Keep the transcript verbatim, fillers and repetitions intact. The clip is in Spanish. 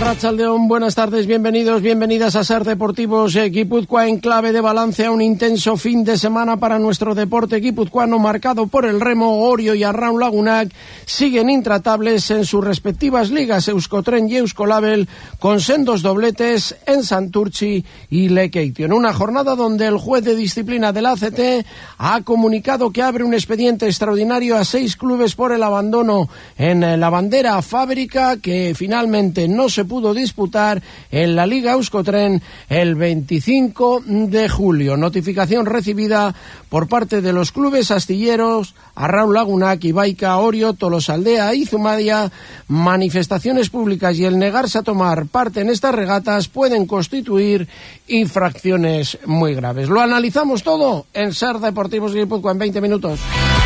Arratsaldeon, buenas tardes, bienvenidos, bienvenidas a Ser Deportivos Guipúzcoa, en clave de balance a un intenso fin de semana para nuestro deporte guipuzcoano marcado por el remo. Orio y Arraun Lagunac siguen intratables en sus respectivas ligas, Euskotren y Euskolabel, con sendos dobletes en Santurtzi y Lekeitio. En una jornada donde el juez de disciplina del A C T ha comunicado que abre un expediente extraordinario a seis clubes por el abandono en la bandera fábrica, que finalmente no se pudo disputar en la Liga Euskotren el veinticinco de julio. Notificación recibida por parte de los clubes astilleros Arraun Lagunac, Ibaica, Orio, Tolosaldea y Zumadia. Manifestaciones públicas y el negarse a tomar parte en estas regatas pueden constituir infracciones muy graves. Lo analizamos todo en Ser Deportivos Guipúzcoa en veinte minutos.